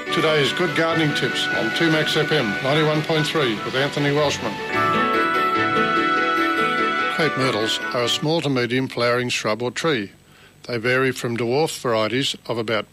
Today's Good Gardening Tips on 2Max FM 91.3 with Anthony Welshman. Crepe myrtles are a small to medium flowering shrub or tree. They vary from dwarf varieties of about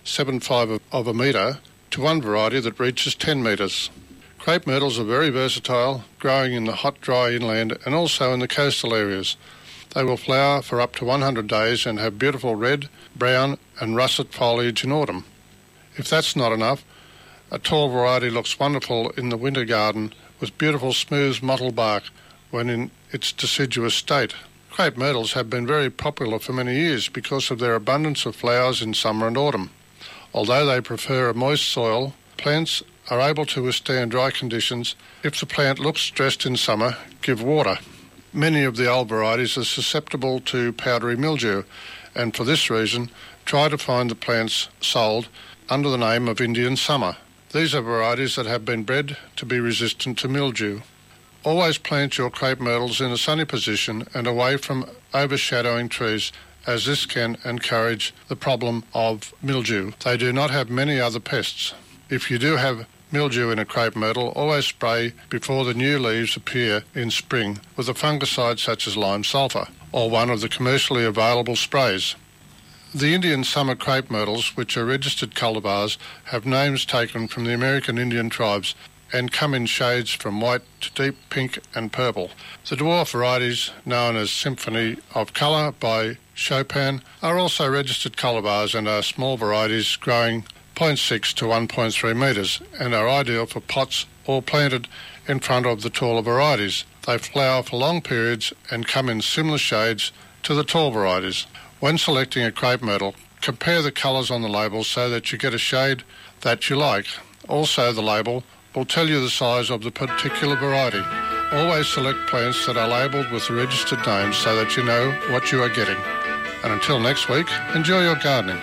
0.75 of a metre to one variety that reaches 10 metres. Crepe myrtles are very versatile, growing in the hot, dry inland and also in the coastal areas. They will flower for up to 100 days and have beautiful red, brown and russet foliage in autumn. If that's not enough, a tall variety looks wonderful in the winter garden with beautiful smooth mottled bark when in its deciduous state. Crepe myrtles have been very popular for many years because of their abundance of flowers in summer and autumn. Although they prefer a moist soil, plants are able to withstand dry conditions. If the plant looks stressed in summer, give water. Many of the old varieties are susceptible to powdery mildew, and for this reason, try to find the plants sold under the name of Indian Summer. These are varieties that have been bred to be resistant to mildew. Always plant your crepe myrtles in a sunny position and away from overshadowing trees, as this can encourage the problem of mildew. They do not have many other pests. If you do have mildew in a crepe myrtle, always spray before the new leaves appear in spring with a fungicide such as lime sulphur or one of the commercially available sprays. The Indian summer crepe myrtles, which are registered cultivars, have names taken from the American Indian tribes and come in shades from white to deep pink and purple. The dwarf varieties, known as Symphony of Colour by Chopin, are also registered cultivars and are small varieties growing 0.6 to 1.3 metres and are ideal for pots or planted in front of the taller varieties. They flower for long periods and come in similar shades to the tall varieties. When selecting a crepe myrtle, compare the colours on the label so that you get a shade that you like. Also, the label will tell you the size of the particular variety. Always select plants that are labelled with the registered names so that you know what you are getting. And until next week, enjoy your gardening.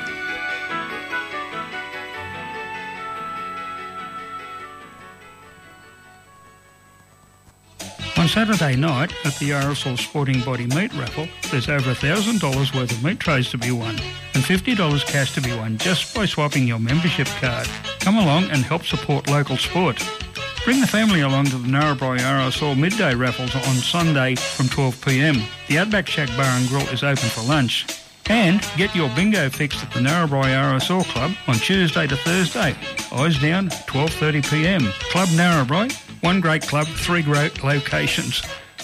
On Saturday night at the RSL Sporting Body Meat Raffle, there's over $1,000 worth of meat trays to be won and $50 cash to be won just by swapping your membership card. Come along and help support local sport. Bring the family along to the Narrabri RSL midday raffles on Sunday from 12 p.m. The Outback Shack Bar and Grill is open for lunch. And get your bingo fixed at the Narrabri RSL Club on Tuesday to Thursday. Eyes down, 12:30 p.m. Club Narrabri, one great club, three great locations.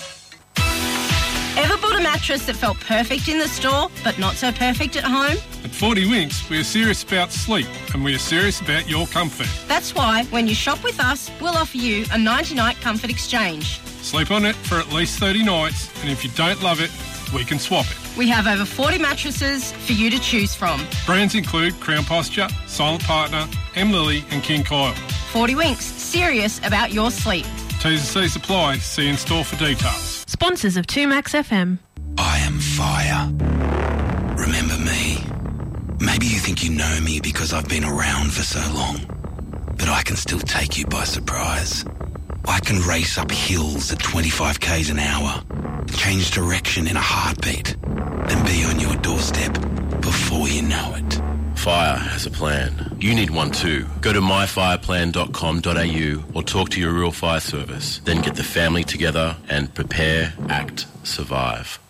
Ever bought a mattress that felt perfect in the store but not so perfect at home? At 40 Winks, we are serious about sleep and we are serious about your comfort. That's why when you shop with us, we'll offer you a 90-night comfort exchange. Sleep on it for at least 30 nights, and if you don't love it, we can swap it. We have over 40 mattresses for you to choose from. Brands include Crown Posture, Silent Partner, M. Lily and King Coil. 40 Winks, serious about your sleep. T's and C's apply. See in store for details. Sponsors of 2Max FM. I am fire. Remember me? Maybe you think you know me because I've been around for so long, but I can still take you by surprise. I can race up hills at 25 k's an hour, change direction in a heartbeat, and be on your doorstep before you know it. Fire has a plan. You need one too. Go to myfireplan.com.au or talk to your rural fire service. Then get the family together and prepare, act, survive.